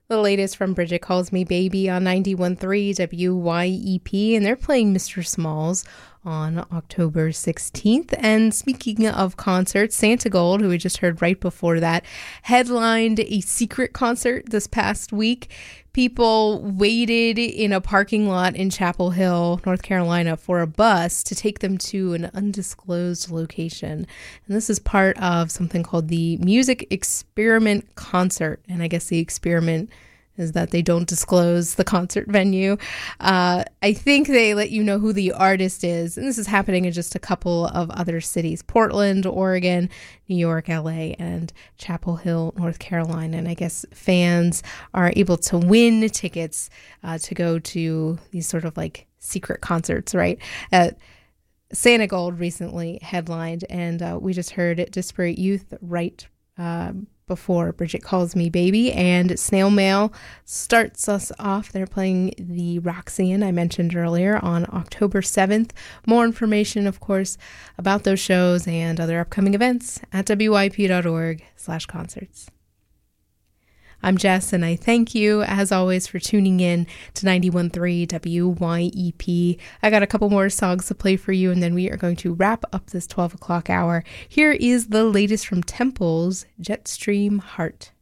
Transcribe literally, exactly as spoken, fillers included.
The latest from Bridget Calls Me Baby on ninety-one point three W Y E P, and they're playing Mister Smalls on October sixteenth. And speaking of concerts, Santa Gold, who we just heard right before that, headlined a secret concert this past week. People waited in a parking lot in Chapel Hill, North Carolina, for a bus to take them to an undisclosed location. And this is part of something called the Music Experiment Concert. And I guess the experiment is that they don't disclose the concert venue. Uh, I think they let you know who the artist is. And this is happening in just a couple of other cities: Portland, Oregon, New York, L A, and Chapel Hill, North Carolina. And I guess fans are able to win tickets uh, to go to these sort of like secret concerts, right? Uh, Santa Gold recently headlined, and uh, we just heard Disparate Youth right um, before Bridget Calls Me Baby, and Snail Mail starts us off. They're playing the Roxanne I mentioned earlier on October seventh. More information, of course, about those shows and other upcoming events at W Y P dot org slash concerts. I'm Jess, and I thank you, as always, for tuning in to ninety-one point three W Y E P. I got a couple more songs to play for you, and then we are going to wrap up this twelve o'clock hour. Here is the latest from Temple's Jetstream Heart.